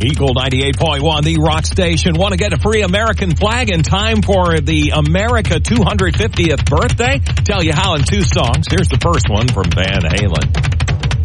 Eagle 98.1, the rock station. Want to get a free American flag in time for the America 250th birthday? Tell you how in 2 songs. Here's the first one from Van Halen.